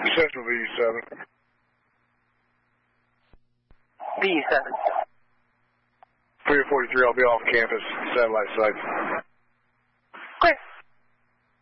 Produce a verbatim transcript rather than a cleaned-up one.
Central V seven. V seven. three forty-three, I'll be off campus, satellite site. Great.